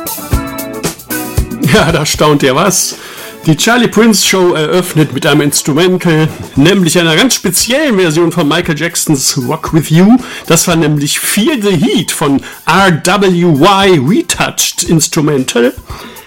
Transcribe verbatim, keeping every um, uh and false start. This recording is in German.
Ja, da staunt ihr was. Die Charlie Prince Show eröffnet mit einem Instrumental, nämlich einer ganz speziellen Version von Michael Jacksons Rock With You. Das war nämlich Feel the Heat von R W Y Retouched Instrumental.